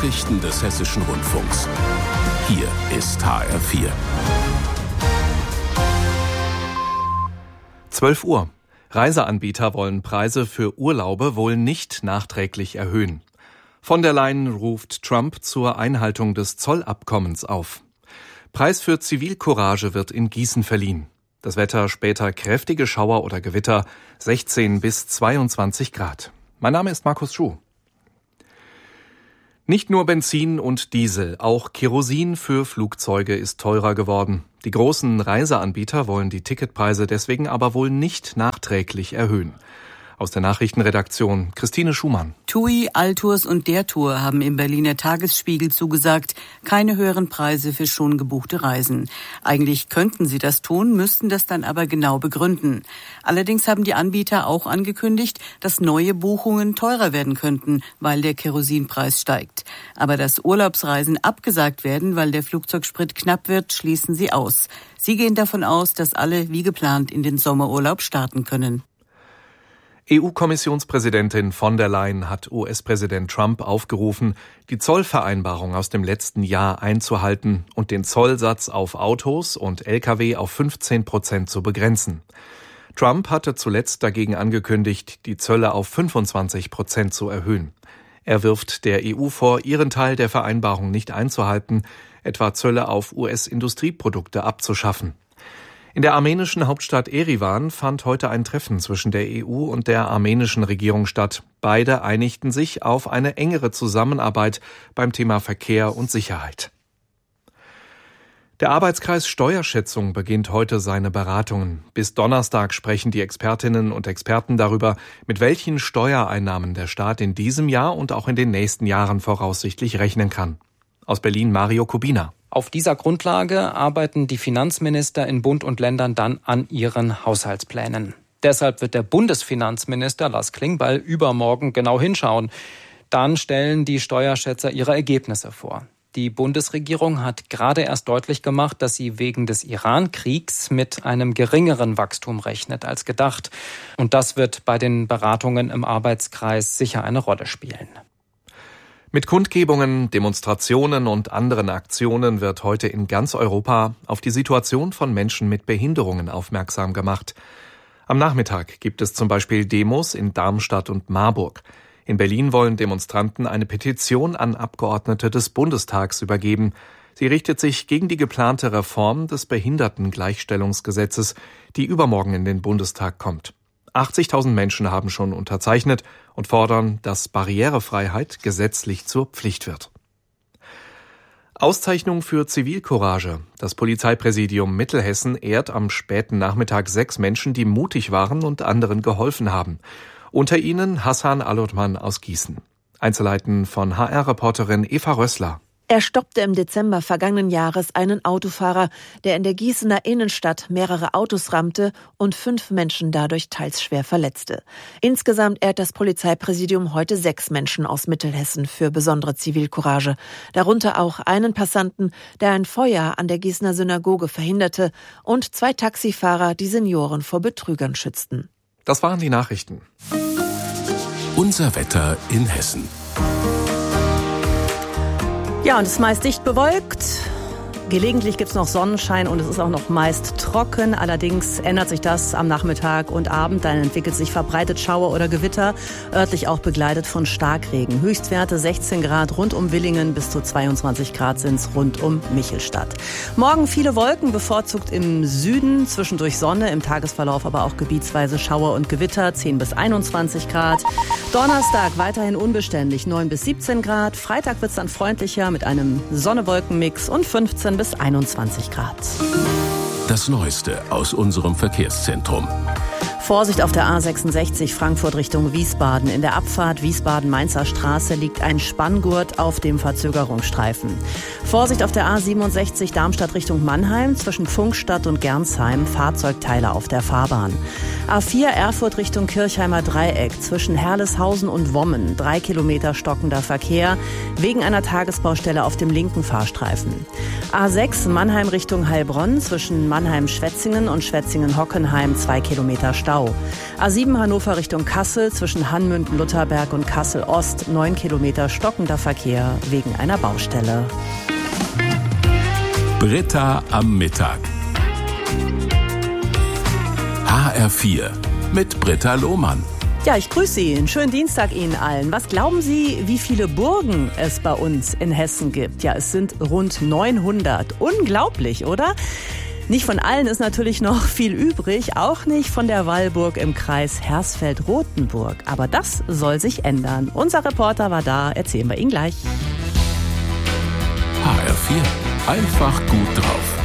Nachrichten des Hessischen Rundfunks. Hier ist HR4. 12 Uhr. Reiseanbieter wollen Preise für Urlaube wohl nicht nachträglich erhöhen. Von der Leyen ruft Trump zur Einhaltung des Zollabkommens auf. Preis für Zivilcourage wird in Gießen verliehen. Das Wetter später kräftige Schauer oder Gewitter, 16 bis 22 Grad. Mein Name ist Markus Schuh. Nicht nur Benzin und Diesel, auch Kerosin für Flugzeuge ist teurer geworden. Die großen Reiseanbieter wollen die Ticketpreise deswegen aber wohl nicht nachträglich erhöhen. Aus der Nachrichtenredaktion Christine Schumann. TUI, Altours und der Tour haben im Berliner Tagesspiegel zugesagt, keine höheren Preise für schon gebuchte Reisen. Eigentlich könnten sie das tun, müssten das dann aber genau begründen. Allerdings haben die Anbieter auch angekündigt, dass neue Buchungen teurer werden könnten, weil der Kerosinpreis steigt. Aber dass Urlaubsreisen abgesagt werden, weil der Flugzeugsprit knapp wird, schließen sie aus. Sie gehen davon aus, dass alle wie geplant in den Sommerurlaub starten können. EU-Kommissionspräsidentin von der Leyen hat US-Präsident Trump aufgerufen, die Zollvereinbarung aus dem letzten Jahr einzuhalten und den Zollsatz auf Autos und Lkw auf 15% zu begrenzen. Trump hatte zuletzt dagegen angekündigt, die Zölle auf 25% zu erhöhen. Er wirft der EU vor, ihren Teil der Vereinbarung nicht einzuhalten, etwa Zölle auf US-Industrieprodukte abzuschaffen. In der armenischen Hauptstadt Erivan fand heute ein Treffen zwischen der EU und der armenischen Regierung statt. Beide einigten sich auf eine engere Zusammenarbeit beim Thema Verkehr und Sicherheit. Der Arbeitskreis Steuerschätzung beginnt heute seine Beratungen. Bis Donnerstag sprechen die Expertinnen und Experten darüber, mit welchen Steuereinnahmen der Staat in diesem Jahr und auch in den nächsten Jahren voraussichtlich rechnen kann. Aus Berlin Mario Kubina. Auf dieser Grundlage arbeiten die Finanzminister in Bund und Ländern dann an ihren Haushaltsplänen. Deshalb wird der Bundesfinanzminister Lars Klingbeil übermorgen genau hinschauen. Dann stellen die Steuerschätzer ihre Ergebnisse vor. Die Bundesregierung hat gerade erst deutlich gemacht, dass sie wegen des Iran-Kriegs mit einem geringeren Wachstum rechnet als gedacht. Und das wird bei den Beratungen im Arbeitskreis sicher eine Rolle spielen. Mit Kundgebungen, Demonstrationen und anderen Aktionen wird heute in ganz Europa auf die Situation von Menschen mit Behinderungen aufmerksam gemacht. Am Nachmittag gibt es zum Beispiel Demos in Darmstadt und Marburg. In Berlin wollen Demonstranten eine Petition an Abgeordnete des Bundestags übergeben. Sie richtet sich gegen die geplante Reform des Behindertengleichstellungsgesetzes, die übermorgen in den Bundestag kommt. 80.000 Menschen haben schon unterzeichnet und fordern, dass Barrierefreiheit gesetzlich zur Pflicht wird. Auszeichnung für Zivilcourage. Das Polizeipräsidium Mittelhessen ehrt am späten Nachmittag 6 Menschen, die mutig waren und anderen geholfen haben. Unter ihnen Hassan Alotman aus Gießen. Einzelheiten von HR-Reporterin Eva Rössler. Er stoppte im Dezember vergangenen Jahres einen Autofahrer, der in der Gießener Innenstadt mehrere Autos rammte und 5 Menschen dadurch teils schwer verletzte. Insgesamt ehrt das Polizeipräsidium heute 6 Menschen aus Mittelhessen für besondere Zivilcourage. Darunter auch einen Passanten, der ein Feuer an der Gießener Synagoge verhinderte, und 2 Taxifahrer, die Senioren vor Betrügern schützten. Das waren die Nachrichten. Unser Wetter in Hessen. Ja, und es ist meist dicht bewölkt. Gelegentlich gibt es noch Sonnenschein und es ist auch noch meist trocken. Allerdings ändert sich das am Nachmittag und Abend. Dann entwickelt sich verbreitet Schauer oder Gewitter, örtlich auch begleitet von Starkregen. Höchstwerte 16 Grad rund um Willingen, bis zu 22 Grad sind es rund um Michelstadt. Morgen viele Wolken, bevorzugt im Süden, zwischendurch Sonne, im Tagesverlauf aber auch gebietsweise Schauer und Gewitter, 10 bis 21 Grad. Donnerstag weiterhin unbeständig, 9 bis 17 Grad. Freitag wird es dann freundlicher mit einem Sonne-Wolken-Mix und 15 bis 21 Grad. Das Neueste aus unserem Verkehrszentrum. Vorsicht auf der A66 Frankfurt Richtung Wiesbaden. In der Abfahrt Wiesbaden-Mainzer Straße liegt ein Spanngurt auf dem Verzögerungsstreifen. Vorsicht auf der A67 Darmstadt Richtung Mannheim zwischen Pfungstadt und Gernsheim. Fahrzeugteile auf der Fahrbahn. A4 Erfurt Richtung Kirchheimer Dreieck zwischen Herleshausen und Wommen. 3 Kilometer stockender Verkehr wegen einer Tagesbaustelle auf dem linken Fahrstreifen. A6 Mannheim Richtung Heilbronn zwischen Mannheim-Schwetzingen und Schwetzingen-Hockenheim. 2 Kilometer Stau. Stau. A7 Hannover Richtung Kassel zwischen Hanmünden, Lutherberg und Kassel-Ost. 9 Kilometer stockender Verkehr wegen einer Baustelle. Britta am Mittag. HR4 mit Britta Lohmann. Ja, ich grüße Sie. Einen schönen Dienstag Ihnen allen. Was glauben Sie, wie viele Burgen es bei uns in Hessen gibt? Ja, es sind rund 900. Unglaublich, oder? Nicht von allen ist natürlich noch viel übrig, auch nicht von der Wallburg im Kreis Hersfeld-Rotenburg. Aber das soll sich ändern. Unser Reporter war da, erzählen wir Ihnen gleich. HR4, einfach gut drauf.